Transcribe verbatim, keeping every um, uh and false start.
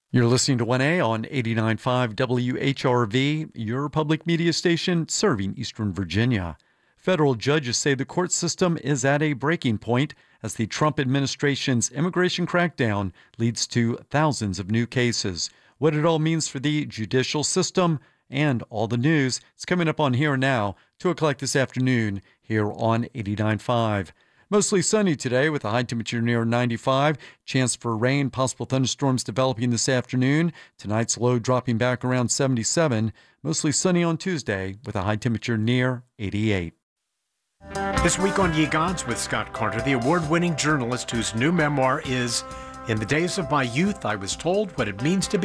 You're listening to one A on eighty-nine point five W H R V, your public media station serving Eastern Virginia. Federal judges say the court system is at a breaking point as the Trump administration's immigration crackdown leads to thousands of new cases. What it all means for the judicial system and all the news is coming up on Here and Now, two o'clock this afternoon here on eighty-nine point five. Mostly sunny today with a high temperature near ninety-five. Chance for rain, possible thunderstorms developing this afternoon. Tonight's low dropping back around seventy-seven. Mostly sunny on Tuesday with a high temperature near eighty-eight. This week on Ye Gods with Scott Carter, the award-winning journalist whose new memoir is In the Days of My Youth, I Was Told What It Means to Be